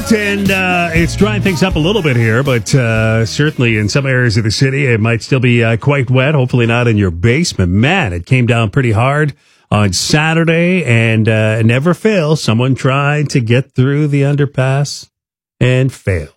out, and it's drying things up a little bit here, but certainly in some areas of the city, it might still be quite wet. Hopefully not in your basement. Man, it came down pretty hard on Saturday, and it never fails. Someone tried to get through the underpass and failed.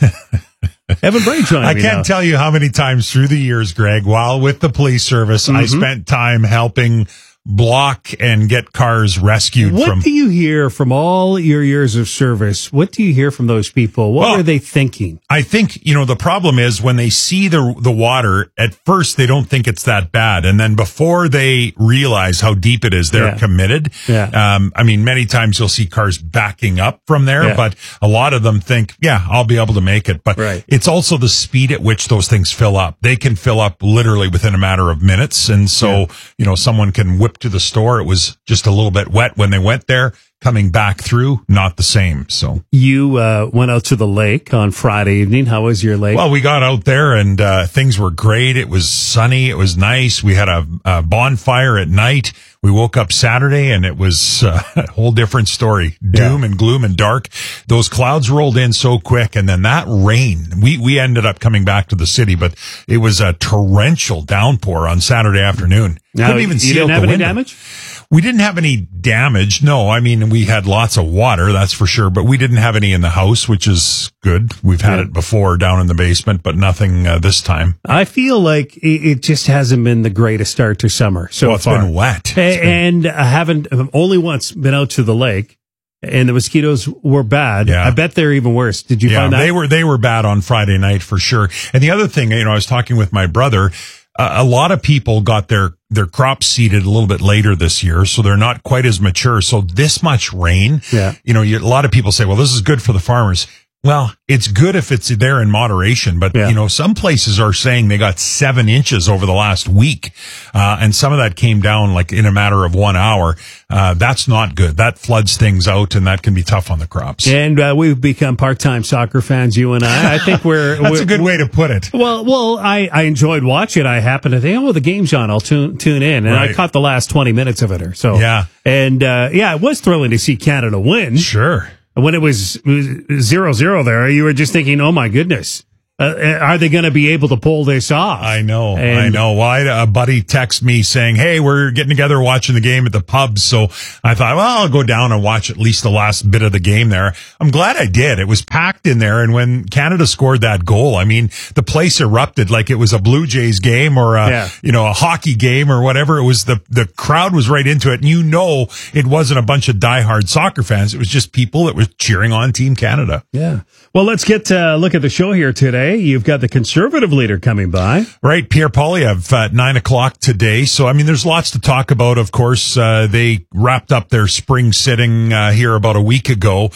Evan Bray joining I me can't now. tell you how many times through the years, Greg, while with the police service, I spent time helping block and get cars rescued What from. do you hear from all your years of service? What do you hear from those people? What Well, are they thinking? I think, the problem is when they see the water, at first they don't think it's that bad. And then before they realize how deep it is, they're committed. Yeah. Many times you'll see cars backing up from there, but a lot of them think, I'll be able to make it. But it's also the speed at which those things fill up. They can fill up literally within a matter of minutes. And so, someone can whip to the store. It was just a little bit wet when they went there. Coming back through, not the same. So you went out to the lake on Friday evening. How was your lake? Well, we got out there and things were great. It was sunny. It was nice. We had a bonfire at night. We woke up Saturday and it was a whole different story. Doom and gloom and dark. Those clouds rolled in so quick. And then that rain, we ended up coming back to the city, but it was a torrential downpour on Saturday afternoon. Now, couldn't even you seal didn't have the any window. damage? We didn't have any damage. No, we had lots of water, that's for sure, but we didn't have any in the house, which is good. We've had it before down in the basement, but nothing this time. I feel like it just hasn't been the greatest start to summer so It's far. been wet. And I haven't only once been out to the lake, and the mosquitoes were bad. Yeah. I bet they're even worse. Did you find that? They were bad on Friday night for sure. And the other thing, I was talking with my brother. A lot of people got their crops seeded a little bit later this year, so they're not quite as mature. So this much rain, a lot of people say, well, this is good for the farmers. Well, it's good if it's there in moderation, but some places are saying they got 7 inches over the last week, and some of that came down like in a matter of 1 hour. That's not good. That floods things out, and that can be tough on the crops. And we've become part-time soccer fans, you and I. I think That's a good way to put it. Well, I enjoyed watching. I happened to think, the game's on. I'll tune in, and I caught the last 20 minutes of it or so. Yeah, and it was thrilling to see Canada win. Sure. When it was 0-0 there, you were just thinking, oh my goodness, are they going to be able to pull this off? I know. Well, I had a buddy text me saying, hey, we're getting together watching the game at the pub. So I thought, well, I'll go down and watch at least the last bit of the game there. I'm glad I did. It was packed in there. And when Canada scored that goal, the place erupted like it was a Blue Jays game or a hockey game or whatever. It was the crowd was right into it. And it wasn't a bunch of diehard soccer fans. It was just people that were cheering on Team Canada. Yeah. Well, let's get a look at the show here today. You've got the Conservative leader coming by. Right, Pierre Poilievre at 9:00 today. So, there's lots to talk about. Of course, they wrapped up their spring sitting here about a week ago.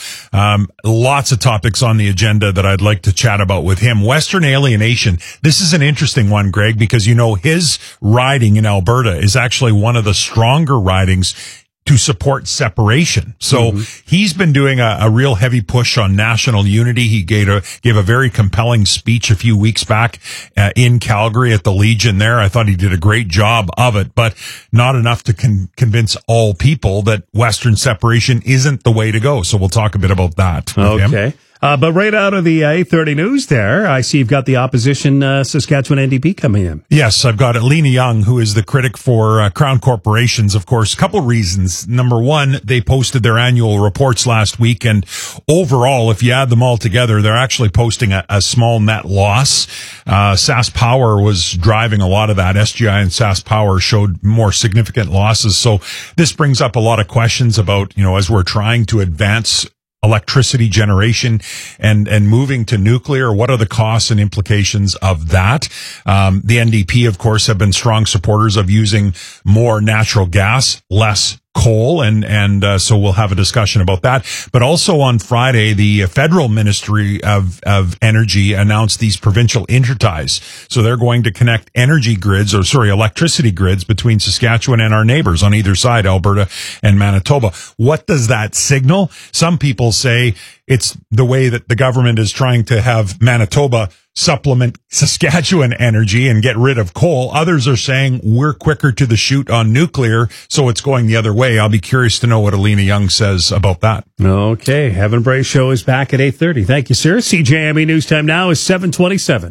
Lots of topics on the agenda that I'd like to chat about with him. Western alienation. This is an interesting one, Greg, because his riding in Alberta is actually one of the stronger ridings to support separation. So he's been doing a real heavy push on national unity. He gave a very compelling speech a few weeks back in Calgary at the Legion there. I thought he did a great job of it, but not enough to convince all people that Western separation isn't the way to go. So we'll talk a bit about that with him. But right out of the 8:30 news there, I see you've got the opposition Saskatchewan NDP coming in. Yes, I've got Lena Young, who is the critic for Crown Corporations, of course. A couple reasons. Number one, they posted their annual reports last week, and overall, if you add them all together, they're actually posting a small net loss. Sask Power was driving a lot of that. SGI and Sask Power showed more significant losses. So this brings up a lot of questions about, as we're trying to advance electricity generation and moving to nuclear. What are the costs and implications of that? The NDP, of course, have been strong supporters of using more natural gas, less coal, and so we'll have a discussion about that. But also on Friday, the federal Ministry of Energy announced these provincial interties. So they're going to connect electricity grids between Saskatchewan and our neighbors on either side, Alberta and Manitoba. What does that signal? Some people say it's the way that the government is trying to have Manitoba supplement Saskatchewan energy and get rid of coal. Others are saying we're quicker to the shoot on nuclear, so it's going the other way. I'll be curious to know what Alina Young says about that. Okay. Heaven Bray Show is back at 8:30. Thank you, sir. CJME News Time now is 7:27.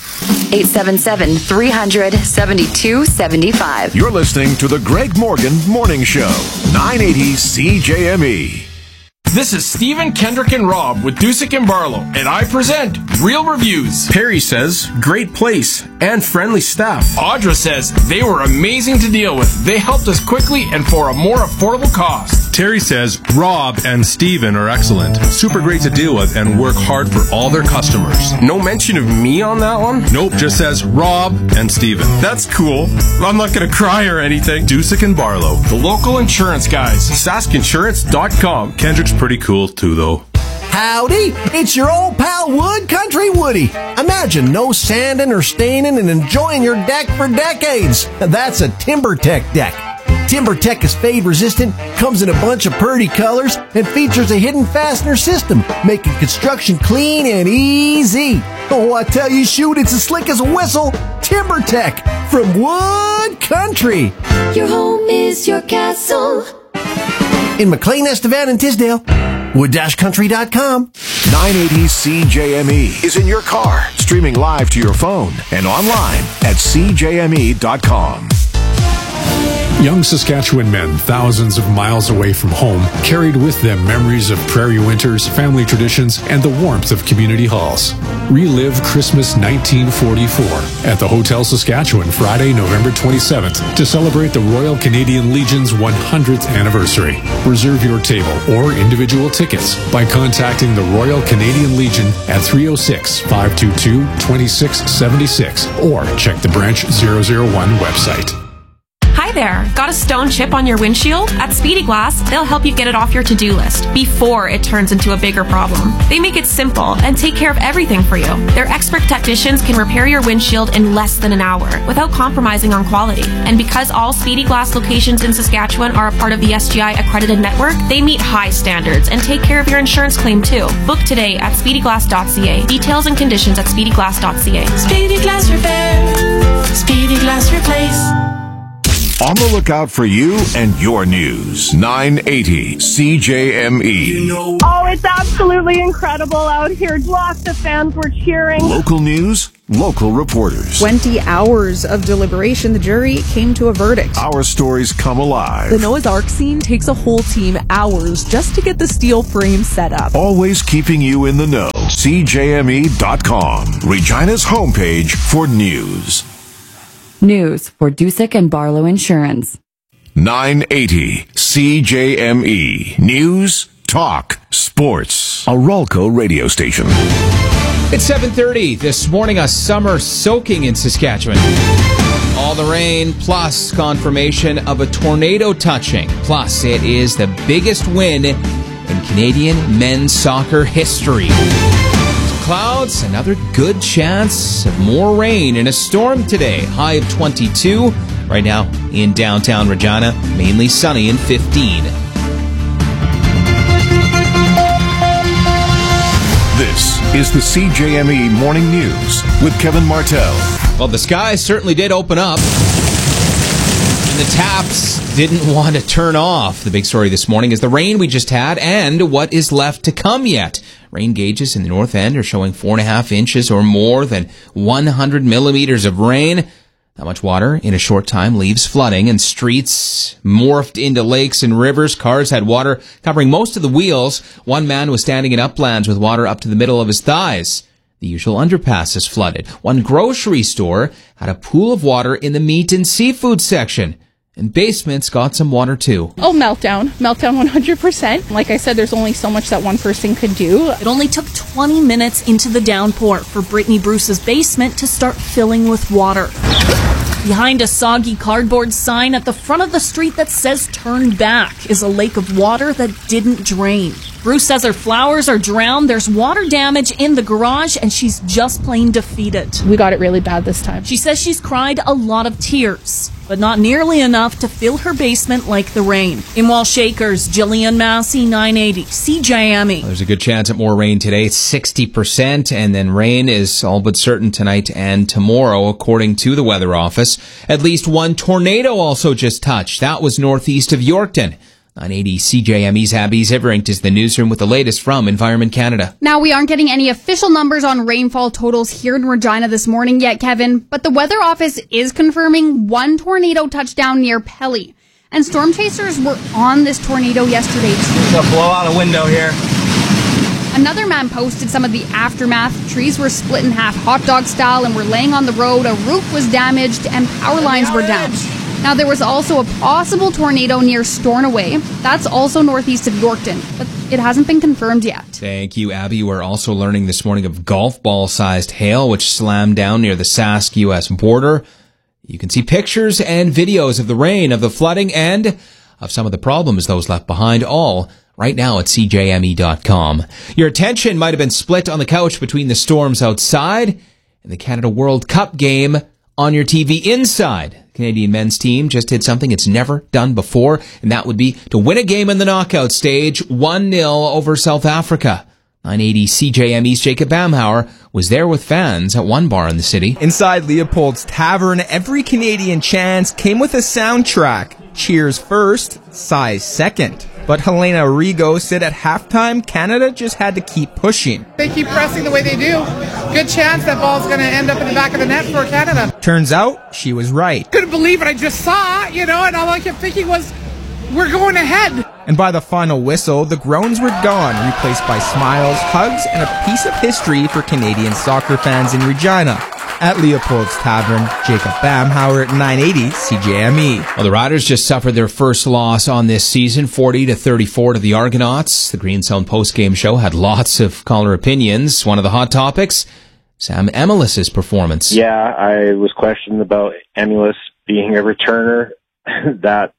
877-300-7275. You're listening to the Greg Morgan Morning Show, 980 CJME. This is Stephen, Kendrick, and Rob with Dusick and Barlow, and I present Real Reviews. Perry says, great place and friendly staff. Audra says, they were amazing to deal with. They helped us quickly and for a more affordable cost. Terry says, Rob and Steven are excellent. Super great to deal with and work hard for all their customers. No mention of me on that one? Nope, just says Rob and Steven. That's cool. I'm not going to cry or anything. Dusick and Barlow, The local insurance guys. SaskInsurance.com. Kendrick's pretty cool too, though. Howdy, it's your old pal Wood Country Woody. Imagine no sanding or staining and enjoying your deck for decades. That's a TimberTech deck. TimberTech is fade resistant, comes in a bunch of pretty colors, and features a hidden fastener system, making construction clean and easy. Oh, I tell you, shoot, it's as slick as a whistle. TimberTech from Wood Country. Your home is your castle. In McLean, Estevan, and Tisdale. Wood-country.com. 980 CJME is in your car, streaming live to your phone and online at CJME.com. Young Saskatchewan men, thousands of miles away from home, carried with them memories of prairie winters, family traditions, and the warmth of community halls. Relive Christmas 1944 at the Hotel Saskatchewan Friday, November 27th to celebrate the Royal Canadian Legion's 100th anniversary. Reserve your table or individual tickets by contacting the Royal Canadian Legion at 306-522-2676 or check the Branch 001 website. Hi there. Got a stone chip on your windshield? At Speedy Glass, they'll help you get it off your to-do list before it turns into a bigger problem. They make it simple and take care of everything for you. Their expert technicians can repair your windshield in less than an hour without compromising on quality. And because all Speedy Glass locations in Saskatchewan are a part of the SGI accredited network, they meet high standards and take care of your insurance claim too. Book today at speedyglass.ca. Details and conditions at speedyglass.ca. Speedy Glass Repair. Speedy Glass Replace. On the lookout for you and your news. 980 CJME. Oh, it's absolutely incredible out here. Lots of fans were cheering. Local news, local reporters. 20 hours of deliberation, the jury came to a verdict. Our stories come alive. The Noah's Ark scene takes a whole team hours just to get the steel frame set up. Always keeping you in the know. CJME.com. Regina's homepage for news. News for Dusick and Barlow Insurance. 980 CJME. News, talk, sports. A Ralco radio station. It's 7:30. This morning, a summer soaking in Saskatchewan. All the rain, plus confirmation of a tornado touching. Plus, it is the biggest win in Canadian men's soccer history. Clouds, another good chance of more rain and a storm today. High of 22. Right now in downtown Regina, mainly sunny and 15. This is the CJME Morning News with Kevin Martell. Well, the skies certainly did open up. And the taps didn't want to turn off. The big story this morning is the rain we just had and what is left to come yet. Rain gauges in the north end are showing 4.5 inches or more than 100 millimeters of rain. That much water in a short time leaves flooding and streets morphed into lakes and rivers. Cars had water covering most of the wheels. One man was standing in uplands with water up to the middle of his thighs. The usual underpasses flooded. One grocery store had a pool of water in the meat and seafood section. And basements got some water too. Oh, meltdown 100%. Like I said, there's only so much that one person could do. It only took 20 minutes into the downpour for Brittany Bruce's basement to start filling with water. Behind a soggy cardboard sign at the front of the street that says "Turn Back" is a lake of water that didn't drain. Bruce says her flowers are drowned, there's water damage in the garage, and she's just plain defeated. We got it really bad this time. She says she's cried a lot of tears, but not nearly enough to fill her basement like the rain. In Wall Shakers, Jillian Massey, 980, CJME. There's a good chance at more rain today, 60%, and then rain is all but certain tonight and tomorrow, according to the Weather Office. At least one tornado also just touched. That was northeast of Yorkton. 980 CJME's Abby Ziveringt is the newsroom with the latest from Environment Canada. Now, we aren't getting any official numbers on rainfall totals here in Regina this morning yet, Kevin, but the Weather Office is confirming one tornado touchdown near Pelly. And storm chasers were on this tornado yesterday, too. So blow out a window here. Another man posted some of the aftermath. Trees were split in half hot dog style and were laying on the road. A roof was damaged and power lines were down. Now, there was also a possible tornado near Stornoway. That's also northeast of Yorkton, but it hasn't been confirmed yet. Thank you, Abby. We're also learning this morning of golf ball-sized hail, which slammed down near the Sask-U.S. border. You can see pictures and videos of the rain, of the flooding, and of some of the problems those left behind, all right now at CJME.com. Your attention might have been split on the couch between the storms outside and the Canada World Cup game on your TV inside. Canadian men's team just did something it's never done before, and that would be to win a game in the knockout stage, 1-0 over South Africa. 980 CJME's Jacob Bamhauer was there with fans at one bar in the city. Inside Leopold's Tavern, every Canadian chance came with a soundtrack. Cheers first, sighs second. But Helena Rigo said at halftime, Canada just had to keep pushing. They keep pressing the way they do. Good chance that ball's going to end up in the back of the net for Canada. Turns out, she was right. Couldn't believe it. I just saw, and all I kept thinking was, we're going ahead. And by the final whistle, the groans were gone, replaced by smiles, hugs, and a piece of history for Canadian soccer fans in Regina. At Leopold's Tavern, Jacob Bamhauer at 980 CJME. Well, the Riders just suffered their first loss on this season, 40-34 to the Argonauts. The Greenstone postgame show had lots of caller opinions. One of the hot topics, Sam Emilis's performance. Yeah, I was questioned about Emilis being a returner. That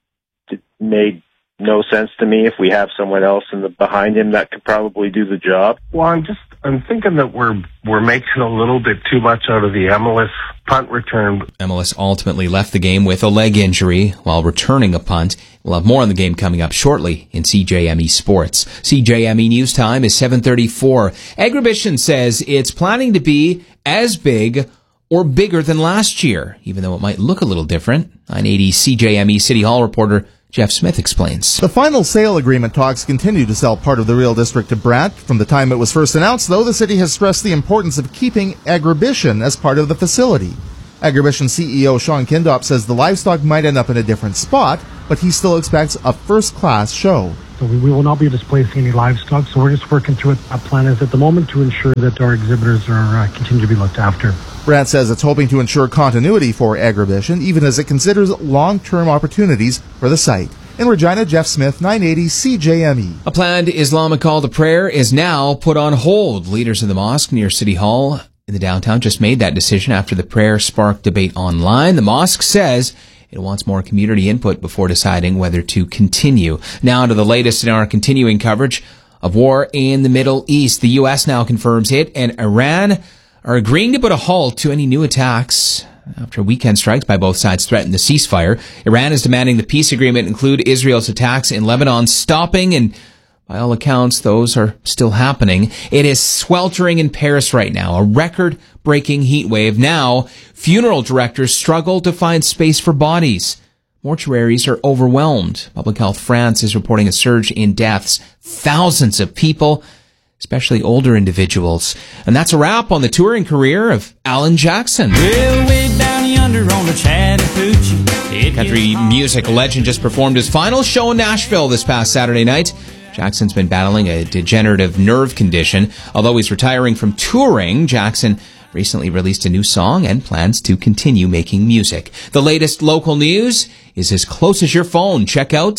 made no sense to me. If we have someone else behind him that could probably do the job. Well, I'm thinking that we're making a little bit too much out of the Emilis punt return. Emilis ultimately left the game with a leg injury while returning a punt. We'll have more on the game coming up shortly in CJME Sports. CJME News Time is 7:34. Agribition says it's planning to be as big or bigger than last year, even though it might look a little different. 980 CJME City Hall reporter Jeff Smith explains. The final sale agreement talks continue to sell part of the real district to Brant. From the time it was first announced, though, the city has stressed the importance of keeping Agribition as part of the facility. Agribition CEO Sean Kindop says the livestock might end up in a different spot, but he still expects a first-class show. So we will not be displacing any livestock, so we're just working through what our plan is at the moment to ensure that our exhibitors are continue to be looked after. Brant says it's hoping to ensure continuity for Agribition, even as it considers long-term opportunities for the site. In Regina, Jeff Smith, 980 CJME. A planned Islamic call to prayer is now put on hold. Leaders of the mosque near City Hall in the downtown just made that decision after the prayer sparked debate online. The mosque says it wants more community input before deciding whether to continue. Now to the latest in our continuing coverage of war in the Middle East. The U.S. now confirms it and Iran are agreeing to put a halt to any new attacks after weekend strikes by both sides threatened the ceasefire. Iran is demanding the peace agreement include Israel's attacks in Lebanon stopping, and by all accounts, those are still happening. It is sweltering in Paris right now, a record-breaking heat wave. Now, funeral directors struggle to find space for bodies. Mortuaries are overwhelmed. Public Health France is reporting a surge in deaths. Thousands of people, especially older individuals. And that's a wrap on the touring career of Alan Jackson. Well, way down yonder on the Chattahoochee. Country music legend just performed his final show in Nashville this past Saturday night. Jackson's been battling a degenerative nerve condition. Although he's retiring from touring, Jackson recently released a new song and plans to continue making music. The latest local news is as close as your phone. Check out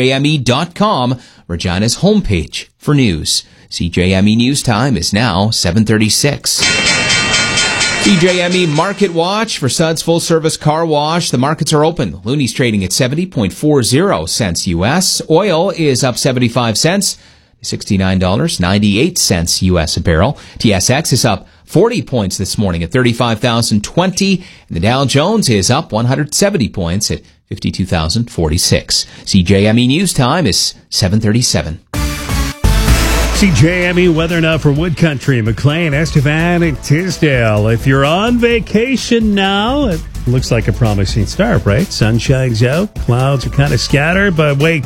CJME.com, Regina's homepage for news. CJME News Time is now 7:36. CJME Market Watch for Suds Full Service Car Wash. The markets are open. Looney's trading at 70.40 cents U.S. Oil is up 75 cents. $69.98 U.S. a barrel. TSX is up 40 points this morning at 35,020. And the Dow Jones is up 170 points at 52,046. CJME News Time is 7:37. CJME weather now for Wood Country, McLean, Estevan, and Tisdale. If you're on vacation now, it looks like a promising start, right? Sun shines out, clouds are kind of scattered, but wait,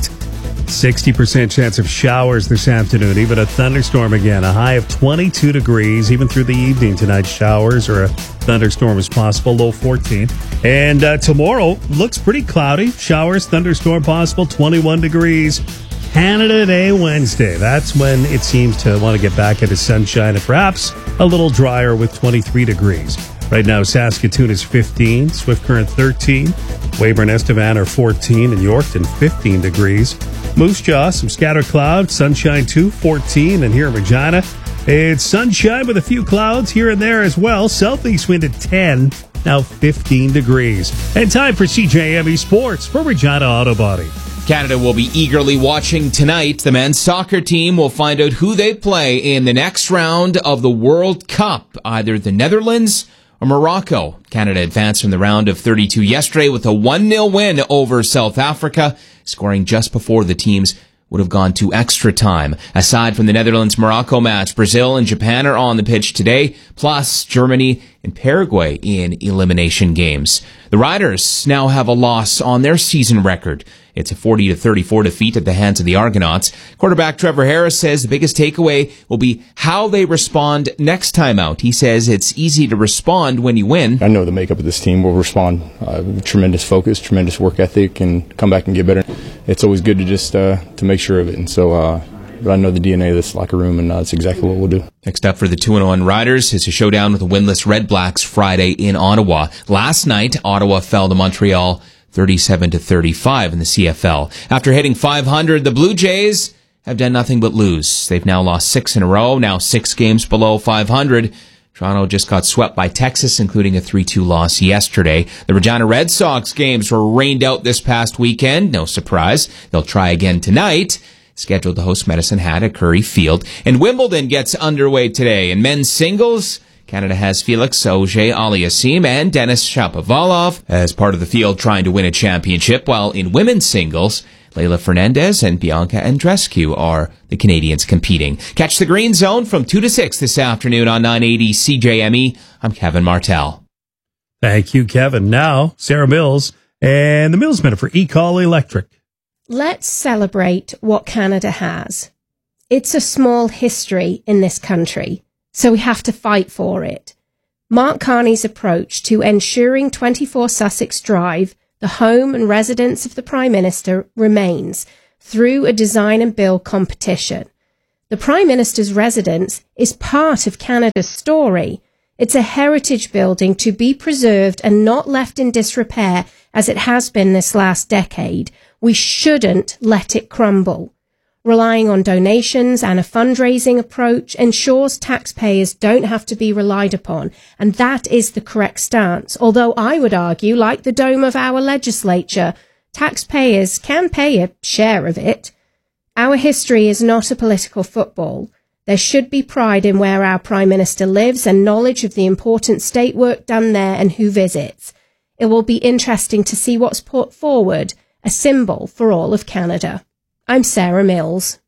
60% chance of showers this afternoon, even a thunderstorm again. A high of 22 degrees, even through the evening tonight. Showers or a thunderstorm is possible, low 14. And tomorrow looks pretty cloudy. Showers, thunderstorm possible, 21 degrees. Canada Day Wednesday. That's when it seems to want to get back into sunshine and perhaps a little drier with 23 degrees. Right now, Saskatoon is 15, Swift Current 13, Weyburn, Estevan are 14, and Yorkton 15 degrees. Moose Jaw, some scattered clouds, sunshine too, 14, and here in Regina, it's sunshine with a few clouds here and there as well. Southeast wind at 10, now 15 degrees. And time for CJME Sports for Regina Auto Body. Canada will be eagerly watching tonight. The men's soccer team will find out who they play in the next round of the World Cup, either the Netherlands or Morocco. Canada advanced from the round of 32 yesterday with a 1-0 win over South Africa, scoring just before the teams would have gone to extra time. Aside from the Netherlands-Morocco match, Brazil and Japan are on the pitch today, plus Germany and Paraguay in elimination games. The Riders now have a loss on their season record. It's a 40-34 defeat at the hands of the Argonauts. Quarterback Trevor Harris says the biggest takeaway will be how they respond next time out. He says it's easy to respond when you win. I know the makeup of this team will respond. Tremendous focus, tremendous work ethic, and come back and get better. It's always good to just to make sure of it. And so, but I know the DNA of this locker room, and that's exactly what we'll do. Next up for the 2-1 Riders is a showdown with the winless Red Blacks Friday in Ottawa. Last night, Ottawa fell to Montreal 37-35 in the CFL. After hitting 500, the Blue Jays have done nothing but lose. They've now lost 6 in a row, now 6 games below 500. Toronto just got swept by Texas, including a 3-2 loss yesterday. The Regina Red Sox games were rained out this past weekend. No surprise. They'll try again tonight. Scheduled to host Medicine Hat at Curry Field. And Wimbledon gets underway today. In men's singles, Canada has Felix Auger-Aliassime and Denis Shapovalov as part of the field trying to win a championship, while in women's singles, Leylah Fernandez and Bianca Andreescu are the Canadians competing. Catch the Green Zone from 2 to 6 this afternoon on 980 CJME. I'm Kevin Martell. Thank you, Kevin. Now, Sarah Mills and the Mills Minute for ECOL Electric. Let's celebrate what Canada has. It's a small history in this country, so we have to fight for it. Mark Carney's approach to ensuring 24 Sussex Drive, the home and residence of the Prime Minister, remains through a design and build competition. The Prime Minister's residence is part of Canada's story. It's a heritage building to be preserved and not left in disrepair as it has been this last decade. We shouldn't let it crumble. Relying on donations and a fundraising approach ensures taxpayers don't have to be relied upon, and that is the correct stance. Although I would argue, like the dome of our legislature, taxpayers can pay a share of it. Our history is not a political football. There should be pride in where our Prime Minister lives and knowledge of the important state work done there and who visits. It will be interesting to see what's put forward, a symbol for all of Canada. I'm Sarah Mills.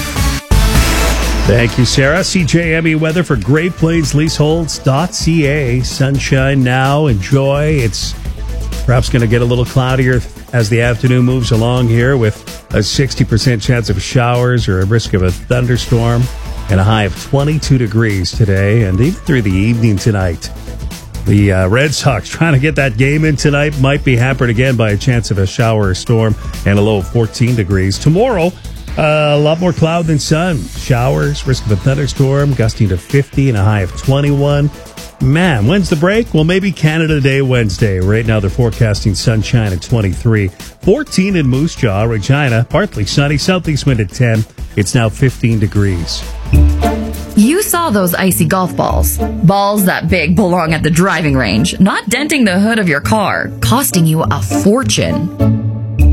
Thank you, Sarah. CJME weather for Great Plains Leaseholds.ca. Sunshine now. Enjoy. It's perhaps going to get a little cloudier as the afternoon moves along here, with a 60% chance of showers or a risk of a thunderstorm, and a high of 22 degrees today, and even through the evening tonight. The Red Sox trying to get that game in tonight might be hampered again by a chance of a shower or storm, and a low of 14 degrees. Tomorrow, a lot more cloud than sun. Showers, risk of a thunderstorm, gusting to 50 and a high of 21. Man, when's the break? Well, maybe Canada Day Wednesday. Right now they're forecasting sunshine at 23. 14 in Moose Jaw, Regina. Partly sunny, southeast wind at 10. It's now 15 degrees. You saw those icy golf balls. Balls that big belong at the driving range, not denting the hood of your car, costing you a fortune.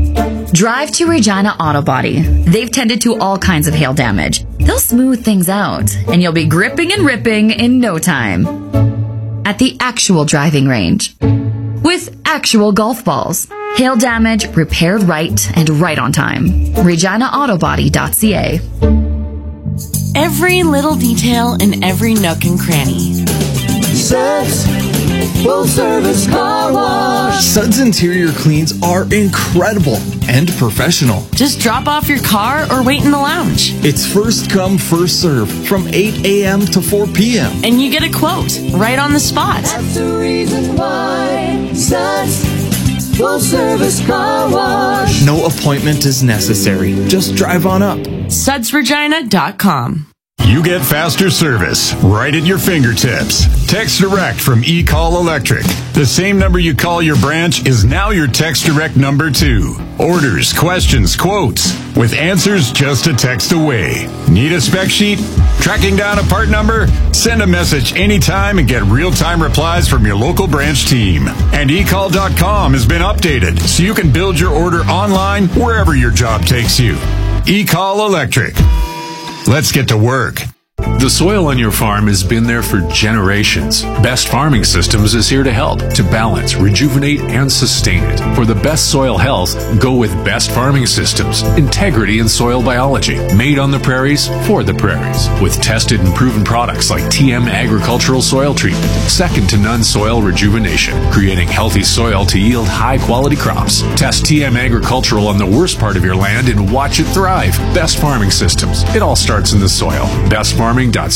Drive to Regina Auto Body. They've tended to all kinds of hail damage. They'll smooth things out, and you'll be gripping and ripping in no time. At the actual driving range. With actual golf balls. Hail damage repaired right and right on time. ReginaAutobody.ca. Every little detail in every nook and cranny. Suds Full Service Car Wash. Suds interior cleans are incredible and professional. Just drop off your car or wait in the lounge. It's first come, first serve from 8 a.m. to 4 p.m. And you get a quote right on the spot. That's the reason why Suds Full Service Car Wash. No appointment is necessary. Just drive on up. SudsRegina.com. You get faster service right at your fingertips. Text Direct from eCall Electric. The same number you call your branch is now your Text Direct number too. Orders, questions, quotes, with answers just a text away. Need a spec sheet? Tracking down a part number? Send a message anytime and get real-time replies from your local branch team. And eCall.com has been updated so you can build your order online wherever your job takes you. eCall Electric. Let's get to work. The soil on your farm has been there for generations. Best Farming Systems is here to help, to balance, rejuvenate, and sustain it. For the best soil health, go with Best Farming Systems. Integrity in soil biology. Made on the prairies, for the prairies. With tested and proven products like TM Agricultural Soil Treatment. Second to none soil rejuvenation. Creating healthy soil to yield high-quality crops. Test TM Agricultural on the worst part of your land and watch it thrive. Best Farming Systems. It all starts in the soil. bestfarming.ca.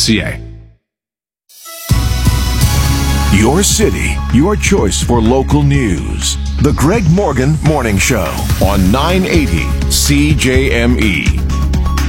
Your city, your choice for local news. The Greg Morgan Morning Show on 980 CJME.